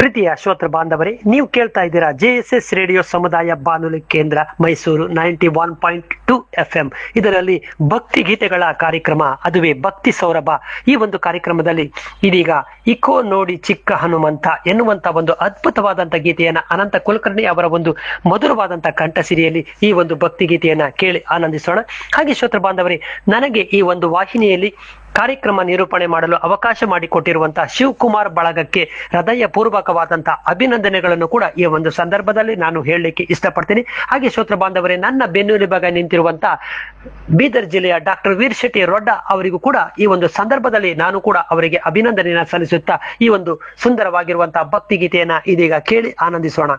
ಪ್ರೀತಿಯ ಶ್ರೋತೃ ಬಾಂಧವರೇ, ನೀವು ಕೇಳ್ತಾ ಇದ್ದೀರಾ JSS ರೇಡಿಯೋ ಸಮುದಾಯ ಬಾನುಲಿ ಕೇಂದ್ರ ಮೈಸೂರು 91.2 FM. ಇದರಲ್ಲಿ ಭಕ್ತಿ ಗೀತೆಗಳ ಕಾರ್ಯಕ್ರಮ, ಅದುವೇ ಭಕ್ತಿ ಸೌರಭ. ಈ ಒಂದು ಕಾರ್ಯಕ್ರಮದಲ್ಲಿ ಇದೀಗ ಇಕೋ ನೋಡಿ ಚಿಕ್ಕ ಹನುಮಂತ ಎನ್ನುವಂತ ಒಂದು ಅದ್ಭುತವಾದಂತ ಗೀತೆಯನ್ನ ಅನಂತ ಕುಲಕರ್ಣಿ ಅವರ ಒಂದು ಮಧುರವಾದಂತ ಕಂಠಸಿರಿಯಲ್ಲಿ ಈ ಒಂದು ಭಕ್ತಿ ಗೀತೆಯನ್ನ ಕೇಳಿ ಆನಂದಿಸೋಣ. ಹಾಗೆ ಶ್ರೋತೃ ಬಾಂಧವರೇ, ನನಗೆ ಈ ಒಂದು ವಾಹಿನಿಯಲ್ಲಿ ಕಾರ್ಯಕ್ರಮ ನಿರೂಪಣೆ ಮಾಡಲು ಅವಕಾಶ ಮಾಡಿಕೊಟ್ಟಿರುವಂತಹ ಶಿವಕುಮಾರ್ ಬಳಗಕ್ಕೆ ಹೃದಯ ಪೂರ್ವಕವಾದಂತಹ ಅಭಿನಂದನೆಗಳನ್ನು ಕೂಡ ಈ ಒಂದು ಸಂದರ್ಭದಲ್ಲಿ ನಾನು ಹೇಳಲಿಕ್ಕೆ ಇಷ್ಟಪಡ್ತೀನಿ. ಹಾಗೆ ಶ್ರೋತೃ ಬಾಂಧವರೇ, ನನ್ನ ಬೆನ್ನೆಲುಬಾಗಿ ನಿಂತಿರುವಂತಹ ಬೀದರ್ ಜಿಲ್ಲೆಯ ಡಾಕ್ಟರ್ ವೀರ್ ಶೆಟ್ಟಿ ರೊಡ್ಡ ಅವರಿಗೂ ಕೂಡ ಈ ಒಂದು ಸಂದರ್ಭದಲ್ಲಿ ನಾನು ಕೂಡ ಅವರಿಗೆ ಅಭಿನಂದನೆಯನ್ನು ಸಲ್ಲಿಸುತ್ತಾ ಈ ಒಂದು ಸುಂದರವಾಗಿರುವಂತಹ ಭಕ್ತಿ ಗೀತೆಯನ್ನ ಇದೀಗ ಕೇಳಿ ಆನಂದಿಸೋಣ.